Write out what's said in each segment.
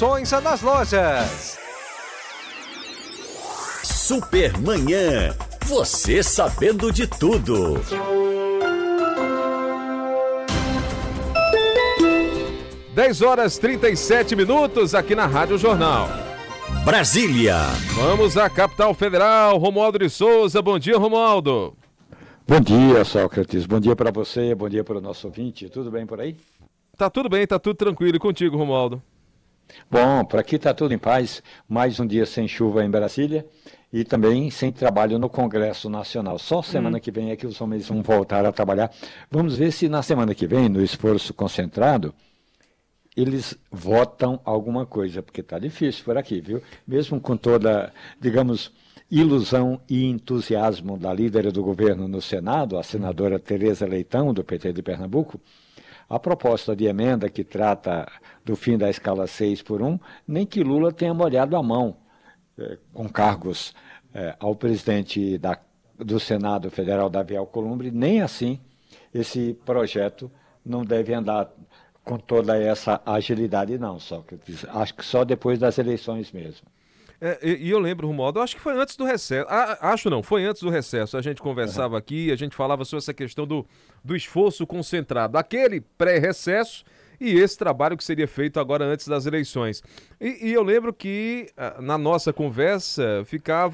promoções nas lojas. Supermanhã, você sabendo de tudo. Dez horas 37 minutos aqui na Rádio Jornal. Brasília. Vamos à capital federal. Romualdo de Souza. Bom dia, Romualdo. Bom dia, Sócrates. Bom dia para você, bom dia para o nosso ouvinte. Tudo bem por aí? Tá tudo bem, tá tudo tranquilo. E contigo, Romualdo? Bom, por aqui tá tudo em paz. Mais um dia sem chuva em Brasília e também sem trabalho no Congresso Nacional. Só semana que vem é que os homens vão voltar a trabalhar. Vamos ver se na semana que vem, no esforço concentrado, eles votam alguma coisa, porque está difícil por aqui, viu? Mesmo com toda, digamos, ilusão e entusiasmo da líder do governo no Senado, a senadora Tereza Leitão, do PT de Pernambuco, a proposta de emenda que trata do fim da escala 6x1, nem que Lula tenha molhado a mão com cargos ao presidente do Senado Federal, Davi Alcolumbre, nem assim esse projeto não deve andar com toda essa agilidade, não, Sócrates. Acho que só depois das eleições mesmo. E eu lembro, Romualdo, acho que foi antes do recesso. Foi antes do recesso. A gente conversava aqui, a gente falava sobre essa questão do esforço concentrado, aquele pré-recesso e esse trabalho que seria feito agora antes das eleições. E eu lembro que na nossa conversa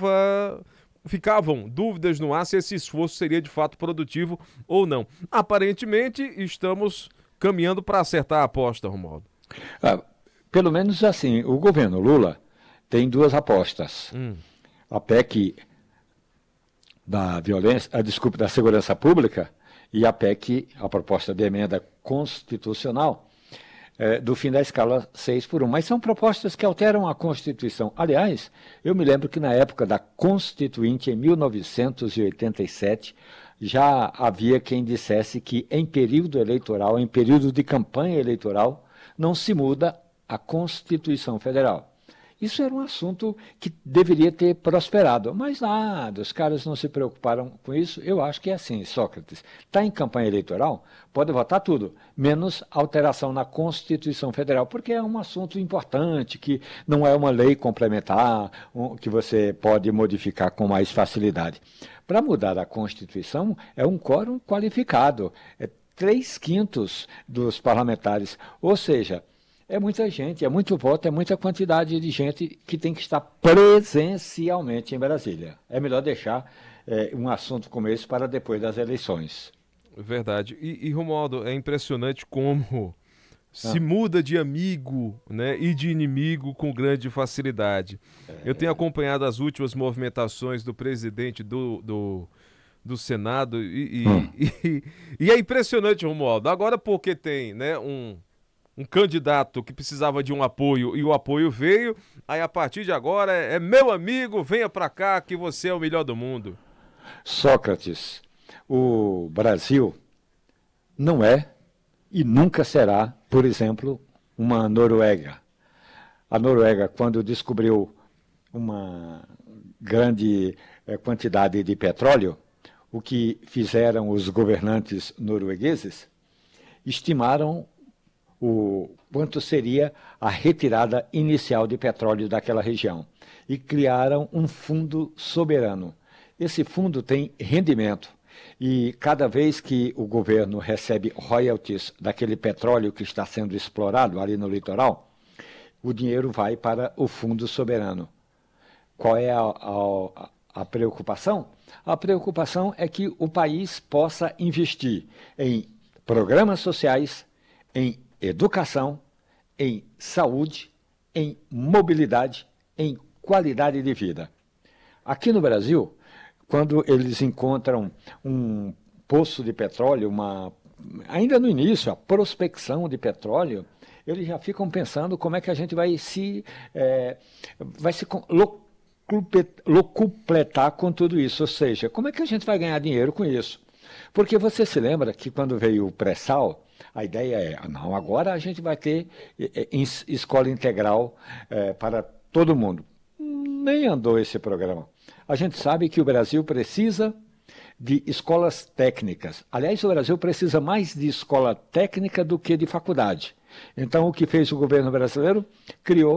ficavam dúvidas no ar se esse esforço seria de fato produtivo ou não. Aparentemente, estamos caminhando para acertar a aposta, Romualdo. Pelo menos assim, o governo Lula tem duas apostas. A PEC da segurança pública e a PEC, a proposta de emenda constitucional do fim da escala 6x1. Mas são propostas que alteram a Constituição. Aliás, eu me lembro que na época da Constituinte, em 1987, já havia quem dissesse que em período eleitoral, em período de campanha eleitoral, não se muda a Constituição Federal. Isso era um assunto que deveria ter prosperado, mas nada, os caras não se preocuparam com isso. Eu acho que é assim, Sócrates. Está em campanha eleitoral, pode votar tudo, menos alteração na Constituição Federal, porque é um assunto importante, que não é uma lei complementar, que você pode modificar com mais facilidade. Para mudar a Constituição, é um quórum qualificado, é 3/5 dos parlamentares, ou seja, é muita gente, é muito voto, é muita quantidade de gente que tem que estar presencialmente em Brasília. É melhor deixar um assunto como esse para depois das eleições. Verdade. E Romualdo, é impressionante como se muda de amigo, né, e de inimigo com grande facilidade. Eu tenho acompanhado as últimas movimentações do presidente do Senado e é impressionante, Romualdo. Agora porque tem, né, um candidato que precisava de um apoio e o apoio veio, aí a partir de agora é meu amigo, venha pra cá que você é o melhor do mundo. Sócrates, o Brasil não é e nunca será, por exemplo, uma Noruega. A Noruega, quando descobriu uma grande quantidade de petróleo, o que fizeram os governantes noruegueses, estimaram o quanto seria a retirada inicial de petróleo daquela região e criaram um fundo soberano. Esse fundo tem rendimento e cada vez que o governo recebe royalties daquele petróleo que está sendo explorado ali no litoral, o dinheiro vai para o fundo soberano. Qual é a preocupação? A preocupação é que o país possa investir em programas sociais, em educação, em saúde, em mobilidade, em qualidade de vida. Aqui no Brasil, quando eles encontram um poço de petróleo, ainda no início, a prospecção de petróleo, eles já ficam pensando como é que a gente vai se locupletar com tudo isso, ou seja, como é que a gente vai ganhar dinheiro com isso? Porque você se lembra que quando veio o pré-sal, a ideia é, não, agora a gente vai ter escola integral para todo mundo. Nem andou esse programa. A gente sabe que o Brasil precisa de escolas técnicas. Aliás, o Brasil precisa mais de escola técnica do que de faculdade. Então, o que fez o governo brasileiro? Criou